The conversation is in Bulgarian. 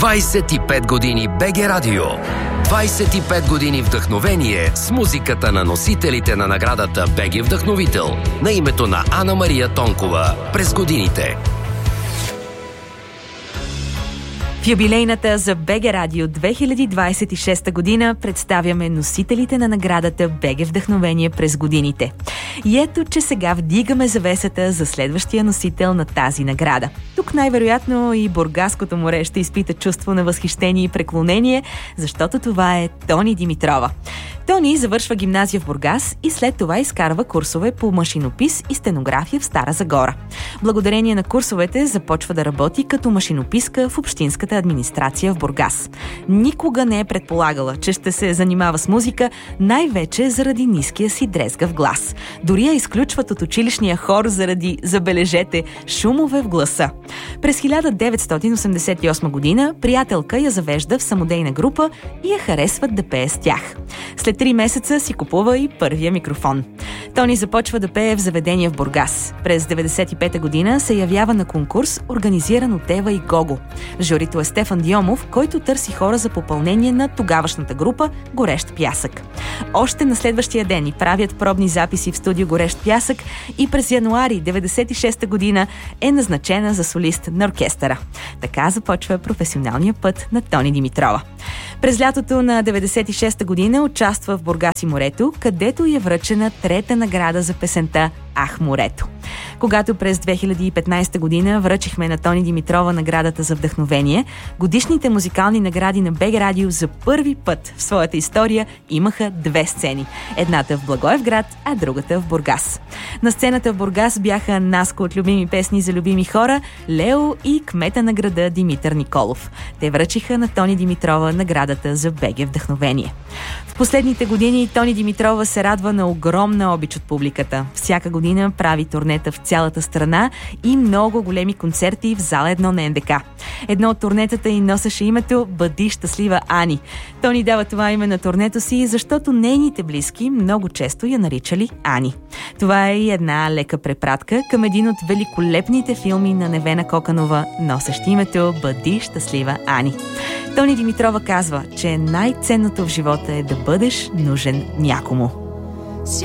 25 години БГ Радио. 25 години вдъхновение с музиката на носителите на наградата БГ Вдъхновител на името на Ана Мария Тонкова през годините. В юбилейната за БГ Радио 2026 година представяме носителите на наградата БГ Вдъхновение през годините. И ето, че сега вдигаме завесата за следващия носител на тази награда. Тук най-вероятно и Бургаското море ще изпита чувство на възхищение и преклонение, защото това е Тони Димитрова. Тони завършва гимназия в Бургас и след това изкарва курсове по машинопис и стенография в Стара Загора. Благодарение на курсовете започва да работи като машинописка в общинската администрация в Бургас. Никога не е предполагала, че ще се занимава с музика, най-вече заради ниския си дрезгав глас. Дори я изключват от училищния хор заради, забележете, шумове в гласа. През 1988 година приятелка я завежда в самодейна група и я харесват да пее с тях. След 3 месеца си купува и първия микрофон. Тони започва да пее в заведение в Бургас. През 1995 година се явява на конкурс, организиран от Ева и Гого. В журито е Стефан Диомов, който търси хора за попълнение на тогавашната група Горещ пясък. Още на следващия ден и правят пробни записи в студио Горещ пясък и през януари 1996 година е назначена за солист на оркестъра. Така започва професионалния път на Тони Димитрова. През лятото на 1996 година участва в Бургас и морето, където е връчена трета награда за песента «Ах, морето». Когато през 2015 година връчихме на Тони Димитрова наградата за вдъхновение, годишните музикални награди на БГ Радио за първи път в своята история имаха 2 сцени. Едната в Благоевград, а другата в Бургас. На сцената в Бургас бяха Наско от любими песни за любими хора, Лео и кмета на града Димитър Николов. Те връчиха на Тони Димитрова наградата за БГ Вдъхновение. В последните години Тони Димитрова се радва на огромна обич от публиката. Всяка година прави турнета в цялата страна и много големи концерти в зала 1 на НДК. Едно от турнетата й носеше името «Бъди щастлива, Ани». Тони дава това име на турнето си, защото нейните близки много често я наричали Ани. Това е и една лека препратка към един от великолепните филми на Невена Коканова, носещ името «Бъди щастлива, Ани». Тони Димитрова казва, че най-ценното в живота е да бъдеш нужен някому.